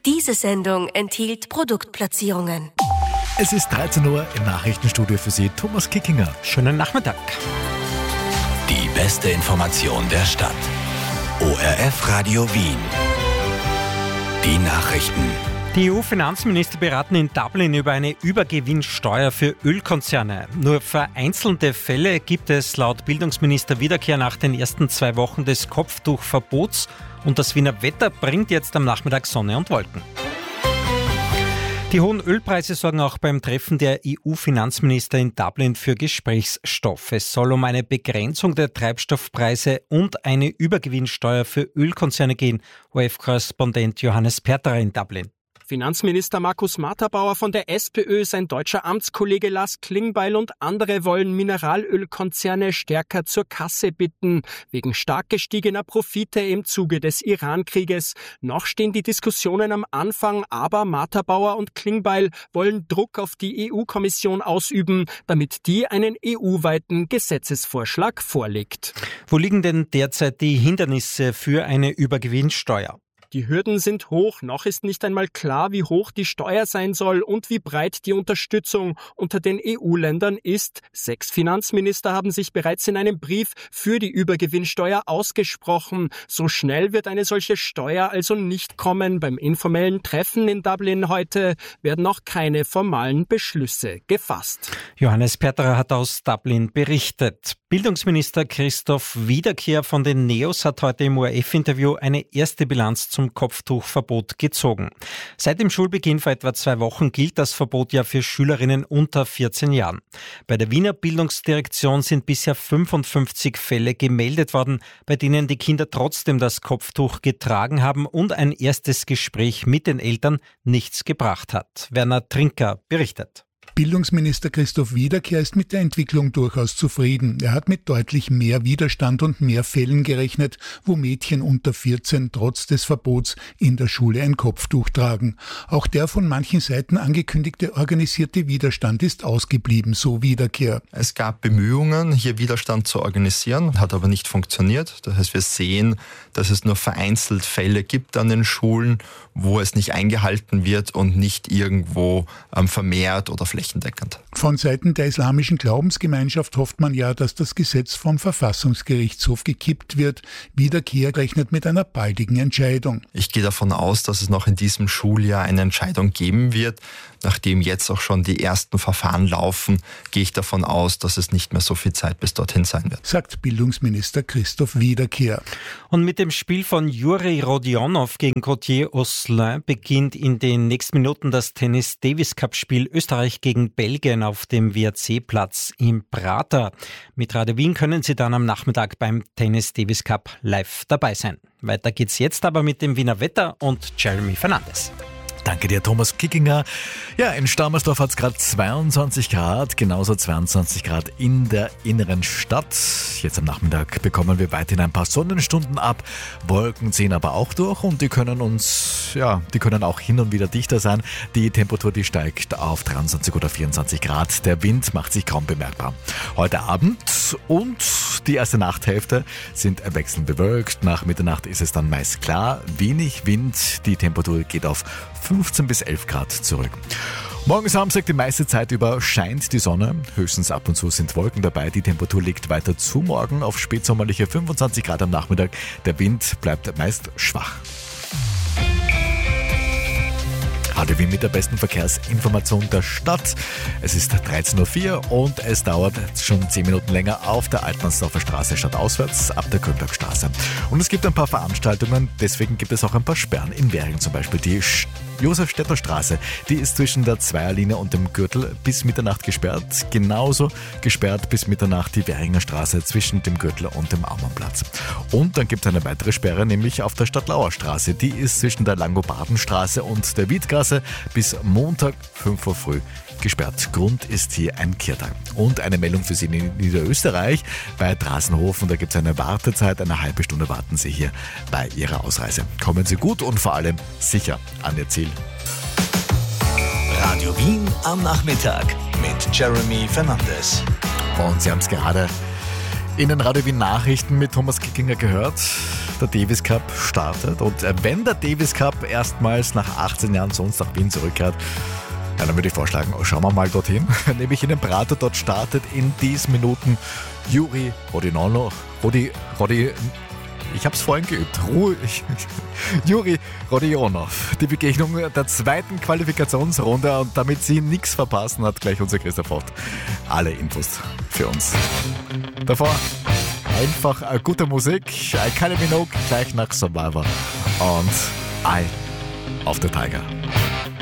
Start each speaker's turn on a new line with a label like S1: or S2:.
S1: Diese Sendung enthielt Produktplatzierungen.
S2: Es ist 13 Uhr im Nachrichtenstudio für Sie, Thomas Kickinger.
S3: Schönen Nachmittag.
S4: Die beste Information der Stadt. ORF Radio Wien. Die Nachrichten.
S3: Die EU-Finanzminister beraten in Dublin über eine Übergewinnsteuer für Ölkonzerne. Nur vereinzelte Fälle gibt es laut Bildungsminister Wiederkehr nach den ersten 2 Wochen des Kopftuchverbots. Und das Wiener Wetter bringt jetzt am Nachmittag Sonne und Wolken. Die hohen Ölpreise sorgen auch beim Treffen der EU-Finanzminister in Dublin für Gesprächsstoff. Es soll um eine Begrenzung der Treibstoffpreise und eine Übergewinnsteuer für Ölkonzerne gehen, ORF-Korrespondent Johannes Perterer in Dublin.
S5: Finanzminister Markus Matterbauer von der SPÖ, sein deutscher Amtskollege Lars Klingbeil und andere wollen Mineralölkonzerne stärker zur Kasse bitten, wegen stark gestiegener Profite im Zuge des Iran-Krieges. Noch stehen die Diskussionen am Anfang, aber Matterbauer und Klingbeil wollen Druck auf die EU-Kommission ausüben, damit die einen EU-weiten Gesetzesvorschlag vorlegt.
S3: Wo liegen denn derzeit die Hindernisse für eine Übergewinnsteuer?
S5: Die Hürden sind hoch, noch ist nicht einmal klar, wie hoch die Steuer sein soll und wie breit die Unterstützung unter den EU-Ländern ist. 6 Finanzminister haben sich bereits in einem Brief für die Übergewinnsteuer ausgesprochen. So schnell wird eine solche Steuer also nicht kommen. Beim informellen Treffen in Dublin heute werden noch keine formalen Beschlüsse gefasst.
S3: Johannes Perterer hat aus Dublin berichtet. Bildungsminister Christoph Wiederkehr von den NEOS hat heute im ORF-Interview eine erste Bilanz zum Kopftuchverbot gezogen. Seit dem Schulbeginn vor etwa 2 Wochen gilt das Verbot ja für Schülerinnen unter 14 Jahren. Bei der Wiener Bildungsdirektion sind bisher 55 Fälle gemeldet worden, bei denen die Kinder trotzdem das Kopftuch getragen haben und ein erstes Gespräch mit den Eltern nichts gebracht hat. Werner Trinker berichtet.
S6: Bildungsminister Christoph Wiederkehr ist mit der Entwicklung durchaus zufrieden. Er hat mit deutlich mehr Widerstand und mehr Fällen gerechnet, wo Mädchen unter 14 trotz des Verbots in der Schule ein Kopftuch tragen. Auch der von manchen Seiten angekündigte organisierte Widerstand ist ausgeblieben, so Wiederkehr.
S7: Es gab Bemühungen, hier Widerstand zu organisieren, hat aber nicht funktioniert. Das heißt, wir sehen, dass es nur vereinzelt Fälle gibt an den Schulen, wo es nicht eingehalten wird und nicht irgendwo vermehrt oder flächendeckend.
S6: Von Seiten der islamischen Glaubensgemeinschaft hofft man ja, dass das Gesetz vom Verfassungsgerichtshof gekippt wird. Wiederkehr rechnet mit einer baldigen Entscheidung.
S7: Ich gehe davon aus, dass es noch in diesem Schuljahr eine Entscheidung geben wird. Nachdem jetzt auch schon die ersten Verfahren laufen, gehe ich davon aus, dass es nicht mehr so viel Zeit bis dorthin sein wird,
S6: sagt Bildungsminister Christoph Wiederkehr.
S3: Und mit dem Spiel von Juri Rodionov gegen Gauthier Osselin beginnt in den nächsten Minuten das Tennis-Davis-Cup-Spiel Österreich gegen Belgien auf dem WRC-Platz im Prater. Mit Radio Wien können Sie dann am Nachmittag beim Tennis-Davis-Cup live dabei sein. Weiter geht's jetzt aber mit dem Wiener Wetter und Jeremy Fernandes.
S2: Danke dir, Thomas Kickinger. Ja, in Stammersdorf hat es gerade 22 Grad, genauso 22 Grad in der inneren Stadt. Jetzt am Nachmittag bekommen wir weiterhin ein paar Sonnenstunden ab. Wolken ziehen aber auch durch und die können auch hin und wieder dichter sein. Die Temperatur, die steigt auf 23 oder 24 Grad. Der Wind macht sich kaum bemerkbar. Heute Abend und die erste Nachthälfte sind wechselnd bewölkt. Nach Mitternacht ist es dann meist klar. Wenig Wind. Die Temperatur geht auf 15 bis 11 Grad zurück. Morgen Samstag die meiste Zeit über scheint die Sonne. Höchstens ab und zu sind Wolken dabei. Die Temperatur liegt weiter zu morgen auf spätsommerliche 25 Grad am Nachmittag. Der Wind bleibt meist schwach. Radio Wien mit der besten Verkehrsinformation der Stadt. Es ist 13.04 Uhr und es dauert schon 10 Minuten länger auf der Altmannsdorfer Straße stadtauswärts ab der Könbergstraße. Und es gibt ein paar Veranstaltungen, deswegen gibt es auch ein paar Sperren in Währing. Zum Beispiel die Josef-Städter Straße, die ist zwischen der Zweierlinie und dem Gürtel bis Mitternacht gesperrt. Genauso gesperrt bis Mitternacht die Währinger Straße zwischen dem Gürtel und dem Aumannplatz. Und dann gibt es eine weitere Sperre, nämlich auf der Stadtlauer Straße. Die ist zwischen der Langobardenstraße und der Wiedgasse bis Montag 5 Uhr früh gesperrt. Grund ist hier ein Kehrtag. Und eine Meldung für Sie in Niederösterreich. Bei Drasenhofen, da gibt es eine Wartezeit. Eine halbe Stunde warten Sie hier bei Ihrer Ausreise. Kommen Sie gut und vor allem sicher an Ihr Ziel.
S4: Radio Wien am Nachmittag mit Jeremy Fernandes.
S2: Und Sie haben es gerade in den Radio Wien Nachrichten mit Thomas Kickinger gehört. der Davis Cup startet. Und wenn der Davis Cup erstmals nach 18 Jahren zu uns nach Wien zurückkehrt, ja, dann würde ich vorschlagen, schauen wir mal dorthin. Nämlich in den Prater, dort startet in diesen Minuten Juri Rodionov. Ich habe es vorhin geübt. Juri Rodionov. Die Begegnung der zweiten Qualifikationsrunde, und damit Sie nichts verpassen, hat gleich unser Christoph Ott alle Infos für uns. Davor einfach gute Musik. Kylie Minogue gleich nach Survivor und Eye of the Tiger.